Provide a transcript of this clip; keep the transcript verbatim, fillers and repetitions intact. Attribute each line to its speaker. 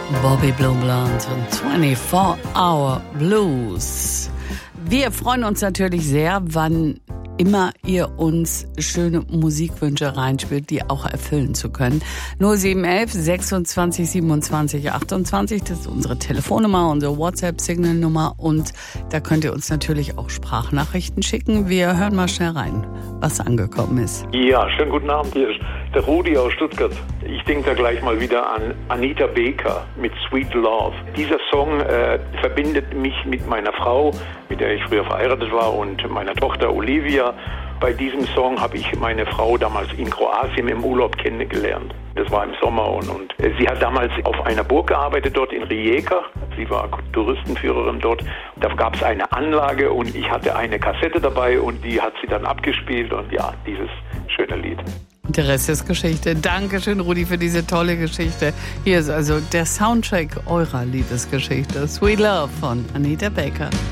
Speaker 1: Bobby Blue Blonde und vierundzwanzig Hour Blues. Wir freuen uns natürlich sehr, wann immer ihr uns schöne Musikwünsche reinspielt, die auch erfüllen zu können. null sieben eins eins sechsundzwanzig siebenundzwanzig achtundzwanzig, das ist unsere Telefonnummer, unsere WhatsApp-Signal-Nummer und da könnt ihr uns natürlich auch Sprachnachrichten schicken. Wir hören mal schnell rein, was angekommen ist.
Speaker 2: Ja, schönen guten Abend, hier ist der Rudi aus Stuttgart. Ich denke da gleich mal wieder an Anita Baker mit Sweet Love. Dieser Song äh, verbindet mich mit meiner Frau, mit der ich früher verheiratet war, und meiner Tochter Olivia. Bei diesem Song habe ich meine Frau damals in Kroatien im Urlaub kennengelernt. Das war im Sommer und, und äh, sie hat damals auf einer Burg gearbeitet dort in Rijeka. Sie war Touristenführerin dort. Da gab es eine Anlage und ich hatte eine Kassette dabei und die hat sie dann abgespielt und ja, dieses schöne Lied.
Speaker 1: Der Rest ist Geschichte. Dankeschön, Rudi, für diese tolle Geschichte. Hier ist also der Soundtrack eurer Liebesgeschichte. Sweet Love von Anita Baker.